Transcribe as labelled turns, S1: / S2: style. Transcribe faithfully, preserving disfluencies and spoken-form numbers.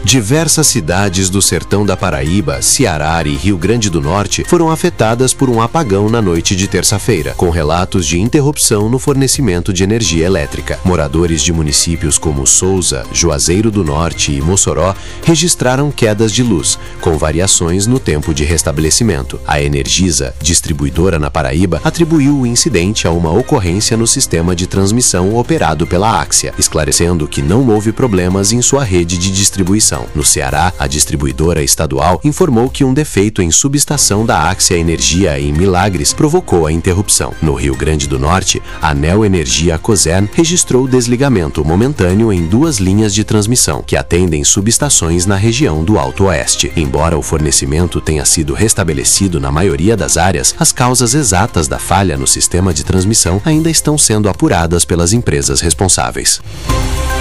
S1: Diversas cidades do sertão da Paraíba, Ceará e Rio Grande do Norte foram afetadas por um apagão na noite de terça-feira, com relatos de interrupção no fornecimento de energia elétrica. Moradores de municípios como Souza, Juazeiro do Norte e Mossoró registraram quedas de luz, com variações no tempo de restabelecimento. A Energisa, distribuidora na Paraíba, atribuiu o incidente a uma ocorrência no sistema de transmissão operado pela Axia, esclarecendo que não houve problemas em sua rede de distribuição. No Ceará, a distribuidora estadual informou que um defeito em subestação da Axia Energia em Milagres provocou a interrupção. No Rio Grande do Norte, a Neo Energia Cosern registrou desligamento momentâneo em duas linhas de transmissão, que atendem subestações na região do Alto Oeste. Embora o fornecimento tenha sido restabelecido na maioria das áreas, as causas exatas da falha no sistema de transmissão ainda estão sendo apuradas pelas empresas responsáveis.